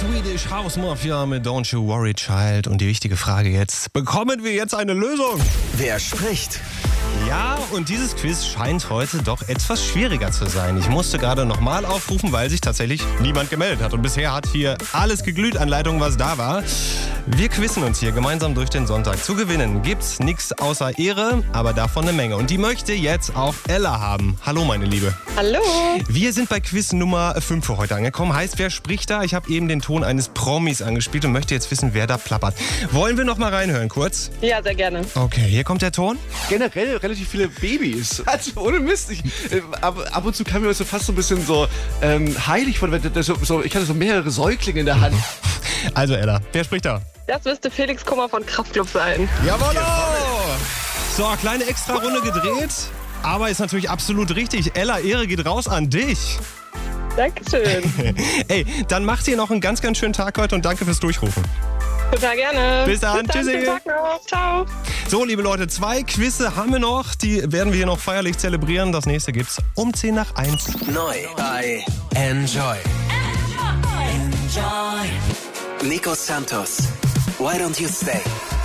Swedish House Mafia mit Don't You Worry Child. Und die wichtige Frage jetzt, bekommen wir jetzt eine Lösung? Wer spricht? Ja, und dieses Quiz scheint heute doch etwas schwieriger zu sein. Ich musste gerade nochmal aufrufen, weil sich tatsächlich niemand gemeldet hat. Und bisher hat hier alles geglüht an Leitungen, was da war. Wir quizzen uns hier gemeinsam durch den Sonntag. Zu gewinnen gibt's nichts außer Ehre, aber davon eine Menge. Und die möchte jetzt auch Ella haben. Hallo, meine Liebe. Hallo. Wir sind bei Quiz Nummer 5 für heute angekommen. Heißt, wer spricht da? Ich habe eben den Ton eines Promis angespielt und möchte jetzt wissen, wer da plappert. Wollen wir noch mal reinhören kurz? Ja, sehr gerne. Okay, hier kommt der Ton. Generell relativ viele Babys. Also ohne Mist. Ab und zu kam mir das so fast so ein bisschen so heilig vor. Ich hatte so mehrere Säuglinge in der Hand. Also Ella, wer spricht da? Das müsste Felix Kummer von Kraftklub sein. Jawohl! So, kleine Extra-Runde gedreht. Aber ist natürlich absolut richtig. Ella, Ehre geht raus an dich. Dankeschön. Ey, dann macht ihr noch einen ganz, ganz schönen Tag heute und danke fürs Durchrufen. Total gerne. Bis dann. Tschüssi. Schönen Tag noch. Ciao. So, liebe Leute, 2 Quizze haben wir noch. Die werden wir hier noch feierlich zelebrieren. Das nächste gibt's um 10 nach 1. Neu bei Enjoy. Nico Santos, Why Don't You Stay?